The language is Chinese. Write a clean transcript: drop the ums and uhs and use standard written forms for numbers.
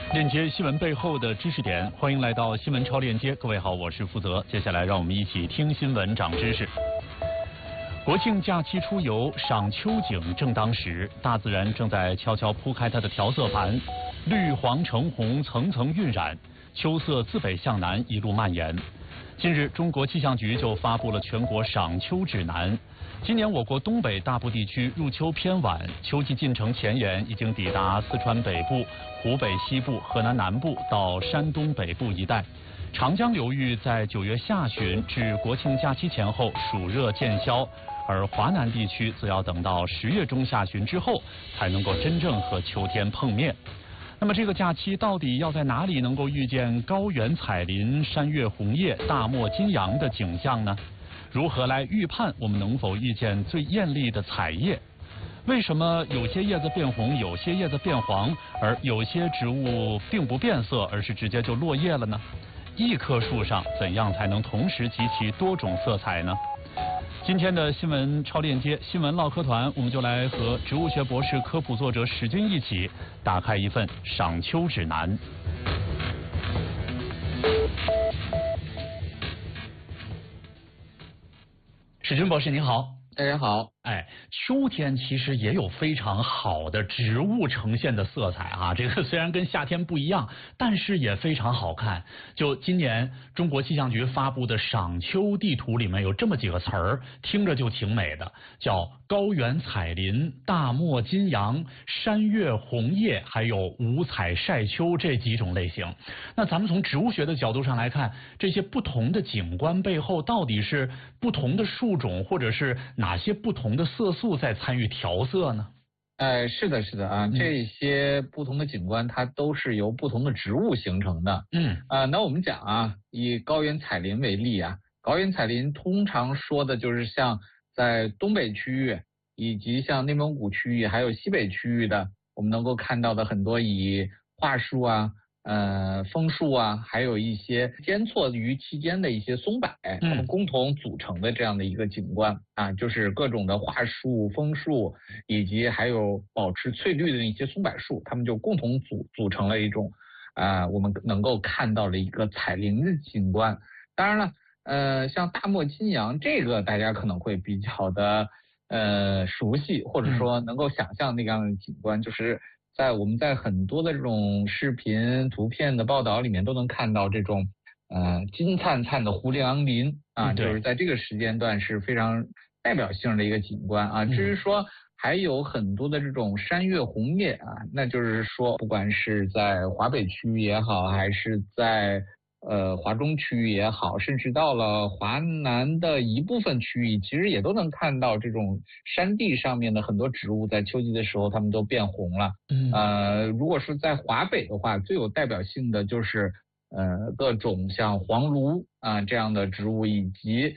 链接新闻背后的知识点，欢迎来到新闻超链接。各位好，我是负责。接下来让我们一起听新闻长知识。国庆假期出游，赏秋景正当时，大自然正在悄悄铺开它的调色盘，绿黄橙红层层晕染，秋色自北向南一路蔓延。近日，中国气象局就发布了全国赏秋指南。今年我国东北大部地区入秋偏晚，秋季进程前沿已经抵达四川北部、湖北西部、河南南部到山东北部一带。长江流域在9月下旬至国庆假期前后暑热渐消，而华南地区则要等到10月中下旬之后才能够真正和秋天碰面。那么这个假期到底要在哪里能够遇见高原彩林、山岳红叶、大漠金杨的景象呢？如何来预判我们能否遇见最艳丽的彩叶？为什么有些叶子变红，有些叶子变黄，而有些植物并不变色，而是直接就落叶了呢？一棵树上怎样才能同时集齐多种色彩呢？今天的新闻超链接新闻唠嗑团，我们就来和植物学博士、科普作者史军一起打开一份赏秋指南。史军博士您好。 大家好。 秋天其实也有非常好的植物呈现的色彩啊，这个虽然跟夏天不一样，但是也非常好看。就今年中国气象局发布的赏秋地图里面有这么几个词儿，听着就挺美的，叫高原彩林、大漠金杨、山岳红叶，还有五彩晒秋这几种类型。那咱们从植物学的角度上来看，这些不同的景观背后到底是不同的树种，或者是哪些不同的色素在参与调色呢？ 是的啊，这些不同的景观它都是由不同的植物形成的。那我们讲啊，以高原彩林为例啊，高原彩林通常说的就是像在东北区域以及像内蒙古区域还有西北区域的，我们能够看到的很多以桦树啊、枫树啊，还有一些间错于期间的一些松柏，它们共同组成的这样的一个景观啊，就是各种的桦树、枫树，以及还有保持翠绿的一些松柏树，它们就共同组成了一种我们能够看到的一个彩林的景观。当然了，像大漠金杨这个大家可能会比较的熟悉，或者说能够想象那样的景观，就是我们在很多的这种视频、图片的报道里面都能看到这种金灿灿的胡杨林啊，就是在这个时间段是非常代表性的一个景观啊。至于说还有很多的这种山岳红叶啊，那就是说不管是在华北区域也好，还是在华中区域也好，甚至到了华南的一部分区域，其实也都能看到这种山地上面的很多植物在秋季的时候它们都变红了。如果是在华北的话，最有代表性的就是各种像黄芦啊这样的植物，以及